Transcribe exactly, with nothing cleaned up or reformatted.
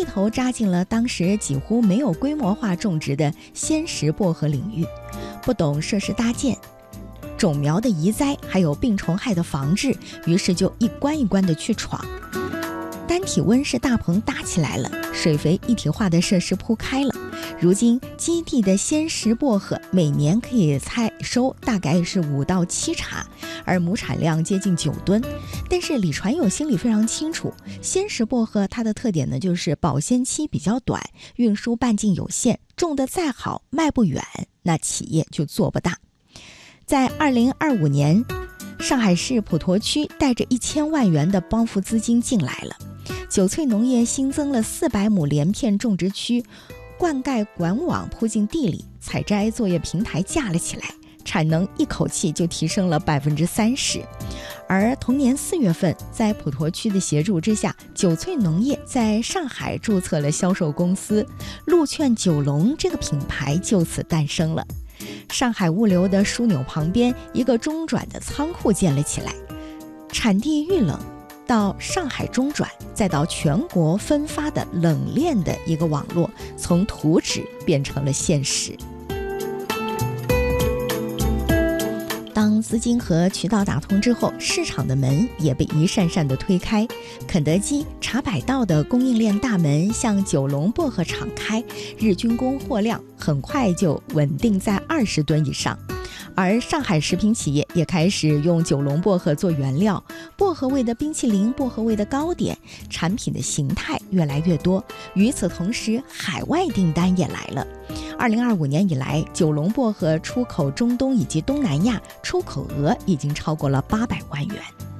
一头扎进了当时几乎没有规模化种植的鲜食薄荷领域，不懂设施搭建、种苗的移栽，还有病虫害的防治，于是就一关一关的去闯。单体温室大棚搭起来了，水肥一体化的设施铺开了。如今基地的鲜食薄荷每年可以采收大概是五到七茬，而亩产量接近九吨。但是李传友心里非常清楚，鲜食薄荷它的特点呢，就是保鲜期比较短，运输半径有限，种得再好卖不远，那企业就做不大。在二零二五年，上海市普陀区带着一千万元的帮扶资金进来了，九翠农业新增了四百亩连片种植区，灌溉管网铺进地里，采摘作业平台架了起来，产能一口气就提升了百分之三十。而同年四月份，在普陀区的协助之下，九翠农业在上海注册了销售公司，鹿券九龙这个品牌就此诞生了。上海物流的枢纽旁边，一个中转的仓库建了起来，产地遇冷到上海中转，再到全国分发的冷链的一个网络，从图纸变成了现实。当资金和渠道打通之后，市场的门也被一扇扇的推开，肯德基、茶百道的供应链大门向九龙薄荷敞开，日均供货量很快就稳定在二十吨以上。而上海食品企业也开始用九龙薄荷做原料，薄荷味的冰淇淋、薄荷味的糕点，产品的形态越来越多。与此同时，海外订单也来了。二零二五年以来，九龙薄荷出口中东以及东南亚，出口额已经超过了八百万元。